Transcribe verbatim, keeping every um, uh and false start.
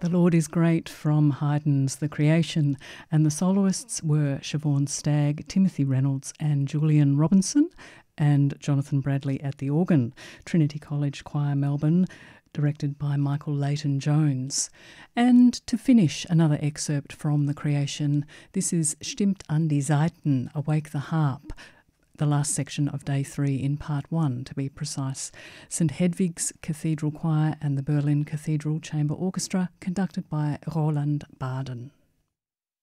The Lord is Great from Haydn's The Creation, and the soloists were Siobhan Stagg, Timothy Reynolds and Julian Robinson, and Jonathan Bradley at the organ. Trinity College Choir Melbourne, directed by Michael Leighton Jones. And to finish, another excerpt from The Creation. This is Stimmt an die Saiten, Awake the Harp, the last section of day three in part one, to be precise. St Hedwig's Cathedral Choir and the Berlin Cathedral Chamber Orchestra, conducted by Roland Baden.